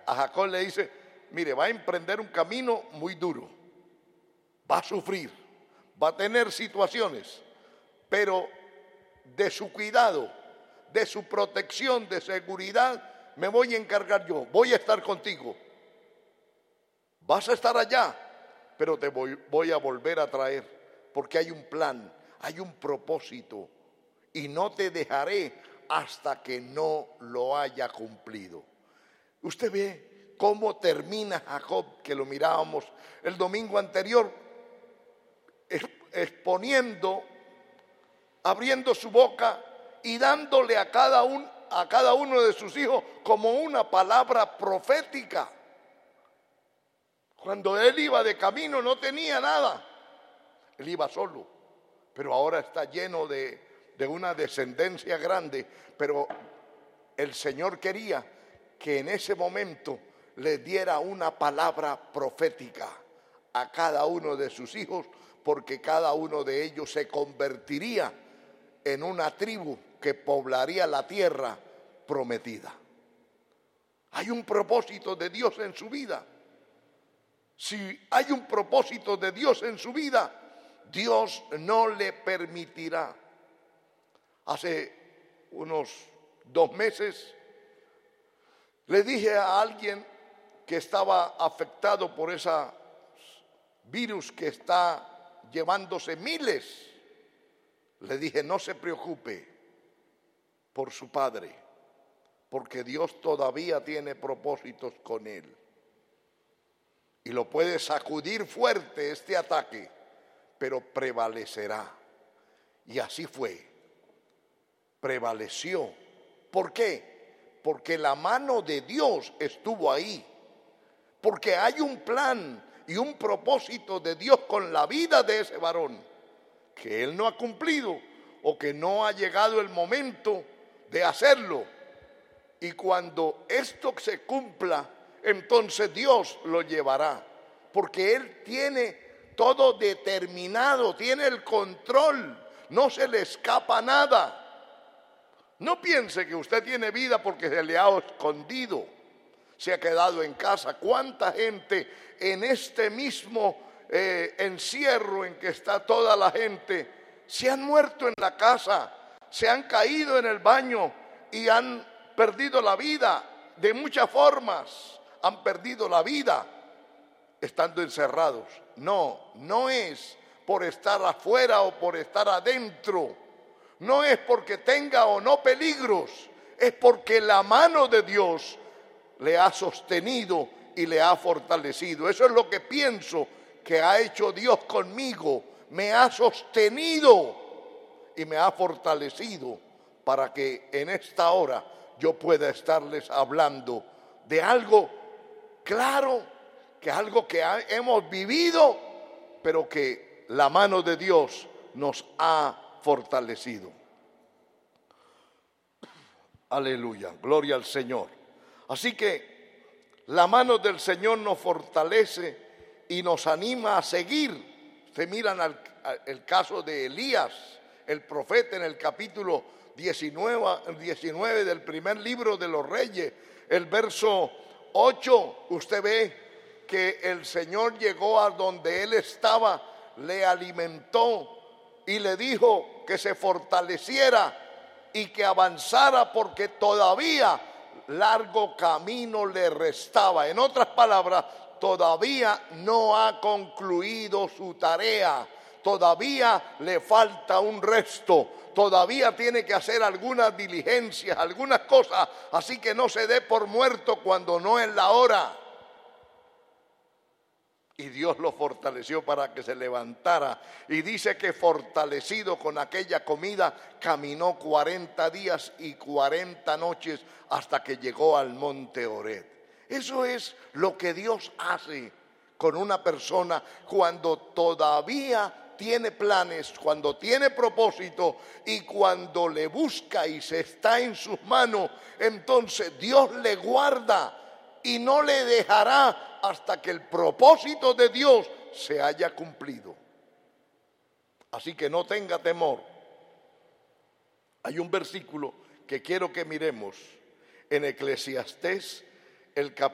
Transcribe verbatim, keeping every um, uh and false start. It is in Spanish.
a Jacob le dice, mire, va a emprender un camino muy duro, va a sufrir, va a tener situaciones, pero de su cuidado, de su protección, de seguridad, me voy a encargar yo, voy a estar contigo. Vas a estar allá, pero te voy, voy a volver a traer, porque hay un plan, hay un propósito, y no te dejaré hasta que no lo haya cumplido. Usted ve cómo termina Jacob, que lo mirábamos el domingo anterior, exponiendo, abriendo su boca y dándole a cada, un, a cada uno de sus hijos como una palabra profética. Cuando él iba de camino no tenía nada, él iba solo, pero ahora está lleno de, de una descendencia grande. Pero el Señor quería que en ese momento le diera una palabra profética a cada uno de sus hijos, porque cada uno de ellos se convertiría en una tribu que poblaría la tierra prometida. Hay un propósito de Dios en su vida. Si hay un propósito de Dios en su vida, Dios no le permitirá. Hace unos dos meses le dije a alguien que estaba afectado por ese virus que está llevándose miles, le dije, no se preocupe por su padre, porque Dios todavía tiene propósitos con él. Y lo puede sacudir fuerte este ataque, pero prevalecerá. Y así fue, prevaleció. ¿Por qué? Porque la mano de Dios estuvo ahí, porque hay un plan y un propósito de Dios con la vida de ese varón, que él no ha cumplido o que no ha llegado el momento de hacerlo. Y cuando esto se cumpla, entonces Dios lo llevará, porque Él tiene todo determinado, tiene el control, no se le escapa nada. No piense que usted tiene vida porque se le ha escondido, se ha quedado en casa. ¿Cuánta gente en este mismo eh, encierro en que está toda la gente se han muerto en la casa, se han caído en el baño y han perdido la vida de muchas formas? Han perdido la vida estando encerrados. No, no es por estar afuera o por estar adentro. No es porque tenga o no peligros. Es porque la mano de Dios le ha sostenido y le ha fortalecido. Eso es lo que pienso que ha hecho Dios conmigo. Me ha sostenido y me ha fortalecido para que en esta hora yo pueda estarles hablando de algo claro, que algo que ha, hemos vivido, pero que la mano de Dios nos ha fortalecido. Aleluya, gloria al Señor. Así que la mano del Señor nos fortalece y nos anima a seguir. Ustedes miran al, al, el caso de Elías, el profeta, en el capítulo diecinueve, diecinueve del primer libro de los Reyes, el verso ocho, usted ve que el Señor llegó a donde él estaba, le alimentó y le dijo que se fortaleciera y que avanzara porque todavía largo camino le restaba. En otras palabras, todavía no ha concluido su tarea, todavía le falta un resto, todavía tiene que hacer algunas diligencias, algunas cosas, así que no se dé por muerto cuando no es la hora. Y Dios lo fortaleció para que se levantara. Y dice que fortalecido con aquella comida, caminó cuarenta días y cuarenta noches hasta que llegó al monte Horeb. Eso es lo que Dios hace con una persona cuando todavía tiene planes, cuando tiene propósito y cuando le busca y se está en sus manos. Entonces Dios le guarda y no le dejará hasta que el propósito de Dios se haya cumplido. Así que no tenga temor. Hay un versículo que quiero que miremos en Eclesiastés, el capítulo